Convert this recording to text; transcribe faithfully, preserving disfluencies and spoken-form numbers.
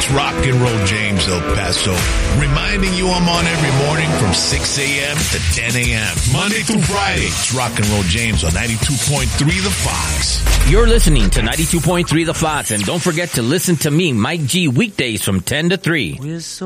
It's Rock and Roll James El Paso, reminding you I'm on every morning from six a.m. to ten a.m. Monday through Friday. It's Rock and Roll James on ninety-two point three The Fox. You're listening to ninety-two point three The Fox, and don't forget to listen to me, Mike G, weekdays from ten to three.